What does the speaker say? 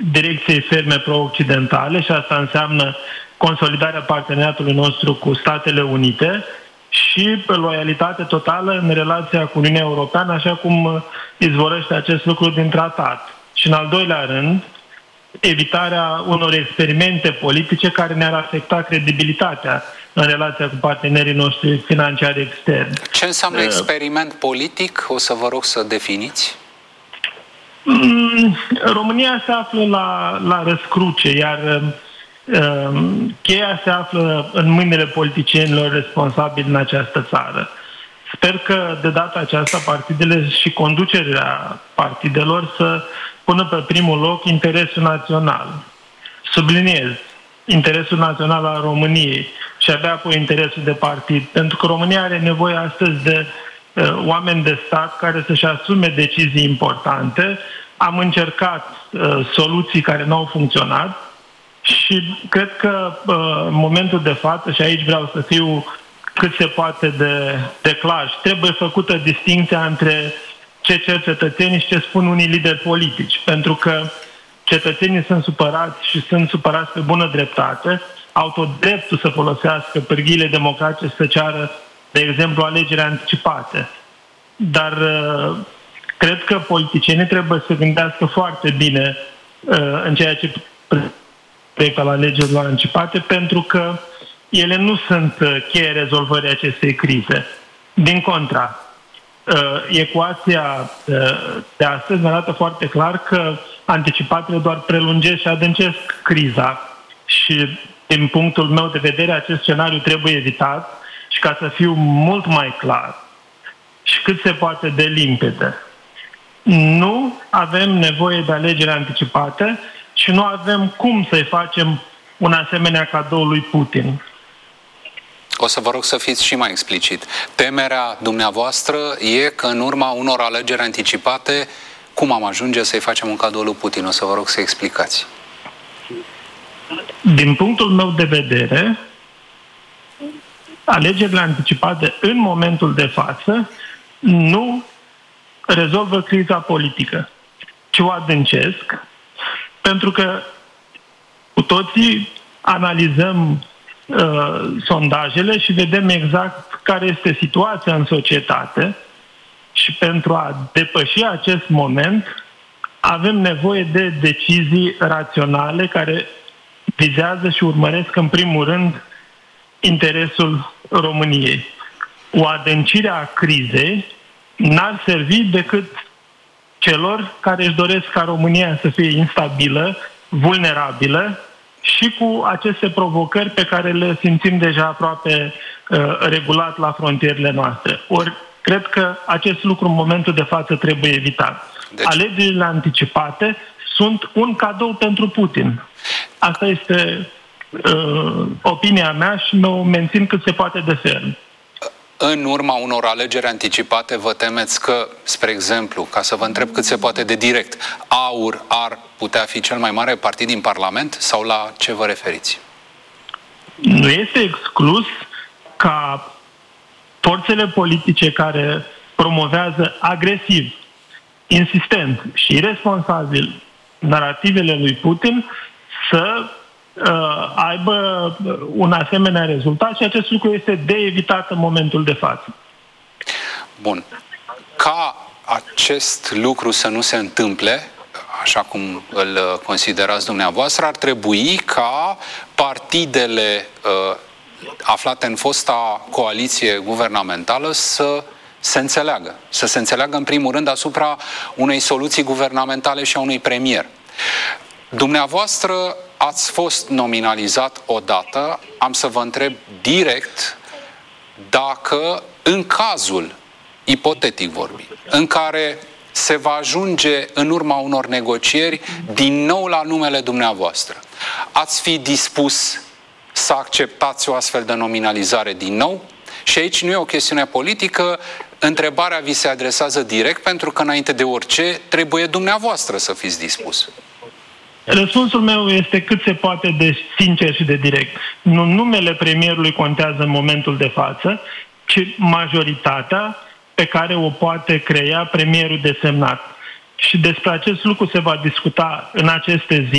direcției ferme pro-occidentale și asta înseamnă consolidarea parteneriatului nostru cu Statele Unite și loialitate totală în relația cu Uniunea Europeană, așa cum izvorăște acest lucru din tratat. Și în al doilea rând, evitarea unor experimente politice care ne-ar afecta credibilitatea în relația cu partenerii noștri financiari externi. Ce înseamnă experiment politic? O să vă rog să definiți. România se află la răscruce, iar cheia se află în mâinile politicienilor responsabili în această țară. Sper că de data aceasta partidele și conducerea partidelor să pună pe primul loc interesul național. Subliniez, interesul național al României și abia apoi interesul de partid, pentru că România are nevoie astăzi de oameni de stat care să-și asume decizii importante. Am încercat soluții care nu au funcționat și cred că în momentul de față, și aici vreau să fiu cât se poate de clar, trebuie făcută distinția între ce cer cetățenii și ce spun unii lideri politici, pentru că cetățenii sunt supărați și sunt supărați pe bună dreptate, au tot dreptul să folosească pârghiile democratice să ceară, de exemplu, alegeri anticipate. Dar cred că politicienii trebuie să gândească foarte bine în ceea ce privește la alegerile anticipate, pentru că ele nu sunt cheia rezolvării acestei crize. Din contra, ecuația de astăzi ne arată foarte clar că anticipatele doar prelungesc și adâncesc criza și, din punctul meu de vedere, acest scenariu trebuie evitat și, ca să fiu mult mai clar și cât se poate de limpede, nu avem nevoie de alegeri anticipate și nu avem cum să-i facem un asemenea cadou lui Putin. O să vă rog să fiți și mai explicit. Temerea dumneavoastră e că în urma unor alegeri anticipate, cum am ajunge să-i facem un cadou lui Putin? O să vă rog să explicați. Din punctul meu de vedere, alegerile anticipate în momentul de față nu rezolvă criza politică, ci o adâncesc, pentru că cu toții analizăm sondajele și vedem exact care este situația în societate și pentru a depăși acest moment avem nevoie de decizii raționale care vizează și urmăresc în primul rând interesul României. O adâncire a crizei n-ar servi decât celor care își doresc ca România să fie instabilă, vulnerabilă și cu aceste provocări pe care le simțim deja aproape regulat la frontierele noastre. Ori cred că acest lucru în momentul de față trebuie evitat. Deci, alegerile anticipate sunt un cadou pentru Putin. Asta este opinia mea și mă mențin cât se poate de ferm. În urma unor alegeri anticipate, vă temeți că, spre exemplu, ca să vă întreb cât se poate de direct, AUR ar putea fi cel mai mare partid din Parlament sau la ce vă referiți? Nu este exclus ca forțele politice care promovează agresiv, insistent și irresponsabil narativele lui Putin să aibă un asemenea rezultat și acest lucru este de evitat în momentul de față. Bun. Ca acest lucru să nu se întâmple, așa cum îl considerați dumneavoastră, ar trebui ca partidele aflate în fosta coaliție guvernamentală să se înțeleagă. Să se înțeleagă în primul rând asupra unei soluții guvernamentale și a unui premier. Dumneavoastră ați fost nominalizat odată, am să vă întreb direct dacă în cazul, ipotetic vorbind, în care se va ajunge în urma unor negocieri din nou la numele dumneavoastră, ați fi dispus să acceptați o astfel de nominalizare din nou? Și aici nu e o chestiune politică, întrebarea vi se adresează direct pentru că înainte de orice trebuie dumneavoastră să fiți dispus. Răspunsul meu este cât se poate de sincer și de direct. Nu numele premierului contează în momentul de față, ci majoritatea pe care o poate crea premierul desemnat. Și despre acest lucru se va discuta în aceste zile.